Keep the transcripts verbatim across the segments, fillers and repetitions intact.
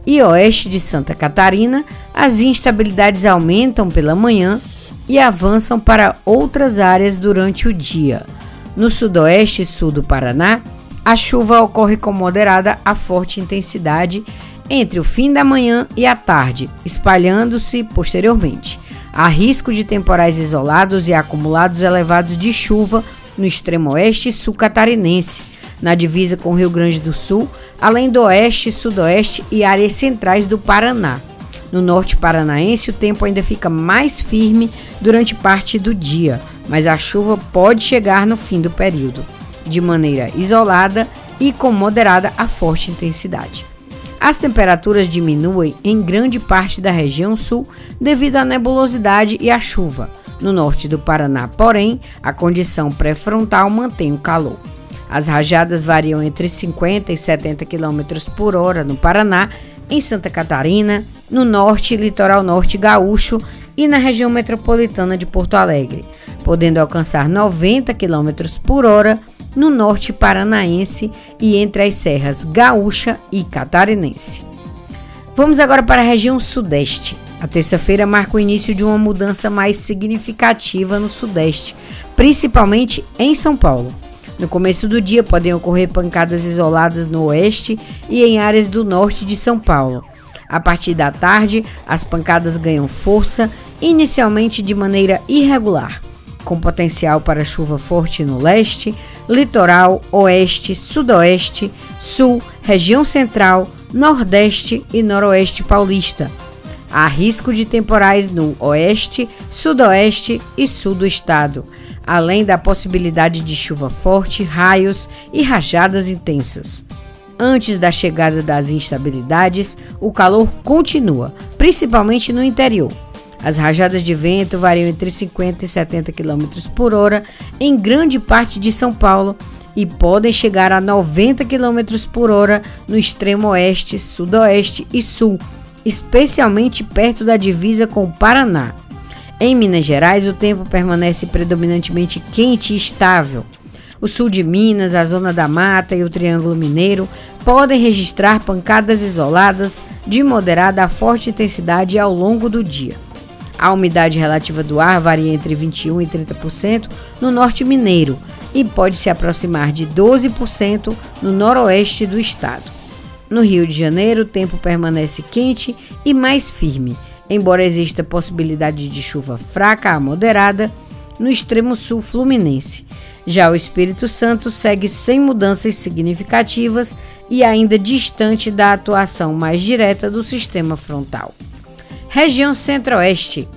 e oeste de Santa Catarina, as instabilidades aumentam pela manhã e avançam para outras áreas durante o dia. No sudoeste e sul do Paraná, a chuva ocorre com moderada a forte intensidade entre o fim da manhã e a tarde, espalhando-se posteriormente. Há risco de temporais isolados e acumulados elevados de chuva no extremo oeste e sul catarinense, na divisa com o Rio Grande do Sul, além do oeste, sudoeste e áreas centrais do Paraná. No norte paranaense, o tempo ainda fica mais firme durante parte do dia, mas a chuva pode chegar no fim do período, de maneira isolada e com moderada a forte intensidade. As temperaturas diminuem em grande parte da região sul devido à nebulosidade e à chuva. No norte do Paraná, porém, a condição pré-frontal mantém o calor. As rajadas variam entre cinquenta e setenta quilômetros por hora no Paraná, em Santa Catarina, no norte e litoral norte gaúcho e na região metropolitana de Porto Alegre, podendo alcançar noventa quilômetros por hora no norte paranaense e entre as serras gaúcha e catarinense. Vamos agora para a região sudeste. A terça-feira marca o início de uma mudança mais significativa no sudeste, principalmente em São Paulo. No começo do dia podem ocorrer pancadas isoladas no oeste e em áreas do norte de São Paulo. A partir da tarde, as pancadas ganham força, inicialmente de maneira irregular, com potencial para chuva forte no leste, litoral, oeste, sudoeste, sul, região central, nordeste e noroeste paulista. Há risco de temporais no oeste, sudoeste e sul do estado, além da possibilidade de chuva forte, raios e rajadas intensas. Antes da chegada das instabilidades, o calor continua, principalmente no interior. As rajadas de vento variam entre cinquenta e setenta quilômetros por hora em grande parte de São Paulo e podem chegar a noventa quilômetros por hora no extremo oeste, sudoeste e sul, especialmente perto da divisa com o Paraná. Em Minas Gerais, o tempo permanece predominantemente quente e estável. O sul de Minas, a Zona da Mata e o Triângulo Mineiro podem registrar pancadas isoladas de moderada a forte intensidade ao longo do dia. A umidade relativa do ar varia entre vinte e um por cento e trinta por cento no norte mineiro e pode se aproximar de doze por cento no noroeste do estado. No Rio de Janeiro, o tempo permanece quente e mais firme, embora exista possibilidade de chuva fraca a moderada no extremo sul fluminense. Já o Espírito Santo segue sem mudanças significativas e ainda distante da atuação mais direta do sistema frontal. Região Centro-Oeste.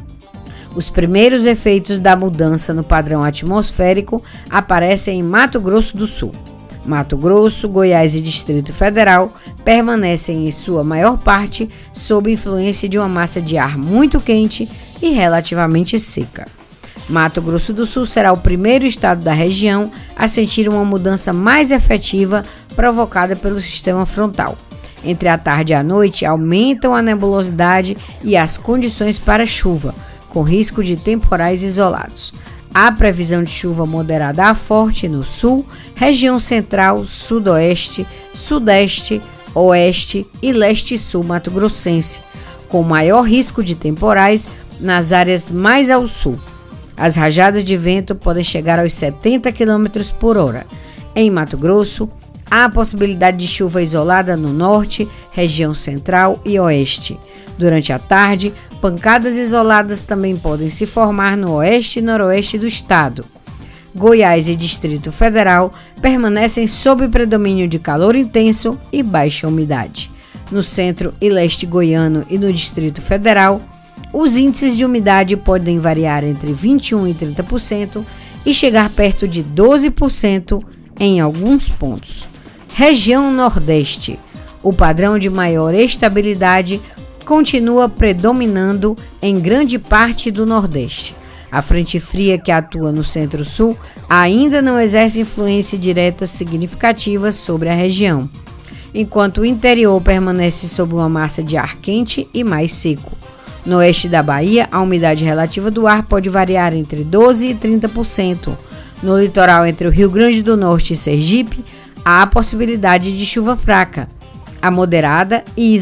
Os primeiros efeitos da mudança no padrão atmosférico aparecem em Mato Grosso do Sul. Mato Grosso, Goiás e Distrito Federal permanecem em sua maior parte sob influência de uma massa de ar muito quente e relativamente seca. Mato Grosso do Sul será o primeiro estado da região a sentir uma mudança mais efetiva provocada pelo sistema frontal. Entre a tarde e a noite aumentam a nebulosidade e as condições para chuva, com risco de temporais isolados. Há previsão de chuva moderada a forte no sul, região central, sudoeste, sudeste, oeste e leste-sul mato-grossense, com maior risco de temporais nas áreas mais ao sul. As rajadas de vento podem chegar aos setenta quilômetros por hora. Em Mato Grosso, há a possibilidade de chuva isolada no norte, região central e oeste. Durante a tarde, pancadas isoladas também podem se formar no oeste e noroeste do estado. Goiás e Distrito Federal permanecem sob predomínio de calor intenso e baixa umidade. No centro e leste goiano e no Distrito Federal, os índices de umidade podem variar entre vinte e um por cento e trinta por cento e chegar perto de doze por cento em alguns pontos. Região Nordeste. O padrão de maior estabilidade continua predominando em grande parte do Nordeste. A frente fria que atua no Centro-Sul ainda não exerce influência direta significativa sobre a região, enquanto o interior permanece sob uma massa de ar quente e mais seco. No oeste da Bahia, a umidade relativa do ar pode variar entre doze e trinta por cento. No litoral entre o Rio Grande do Norte e Sergipe, há a possibilidade de chuva fraca, a moderada e